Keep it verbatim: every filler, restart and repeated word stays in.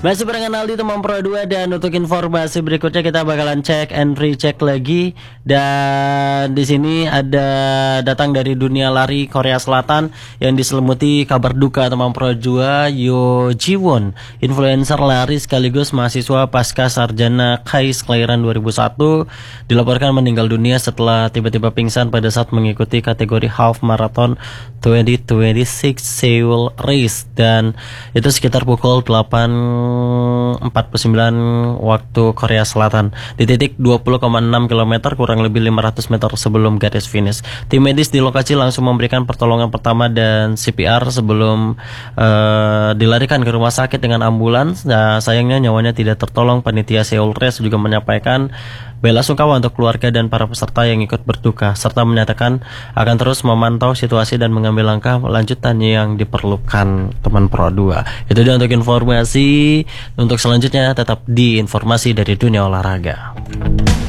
Masih barengan Aldi teman Pro dua, dan untuk informasi berikutnya kita bakalan cek and recheck lagi. Dan di sini ada datang dari dunia lari Korea Selatan yang diselimuti kabar duka teman Pro dua. Yo Jiwon, influencer lari sekaligus mahasiswa pasca sarjana K A I S kelahiran dua ribu satu, dilaporkan meninggal dunia setelah tiba-tiba pingsan pada saat mengikuti kategori half marathon dua ribu dua puluh enam Seoul Race, dan itu sekitar pukul delapan empat puluh sembilan waktu Korea Selatan di titik dua puluh koma enam kilometer, kurang lebih lima ratus meter sebelum garis finish. Tim medis di lokasi langsung memberikan pertolongan pertama dan C P R sebelum uh, dilarikan ke rumah sakit dengan ambulans. Nah, sayangnya nyawanya tidak tertolong. Panitia Seoul Race juga menyampaikan bela sungkawa untuk keluarga dan para peserta yang ikut berduka, serta menyatakan akan terus memantau situasi dan mengambil langkah lanjutan yang diperlukan teman Pro dua. Itu dia untuk informasi. Untuk selanjutnya tetap di informasi dari dunia olahraga.